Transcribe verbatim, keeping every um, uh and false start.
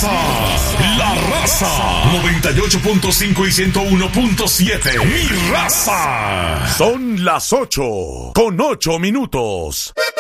raza, la raza. noventa y ocho punto cinco y ciento uno punto siete. Mi raza. Son las ocho con ocho minutos.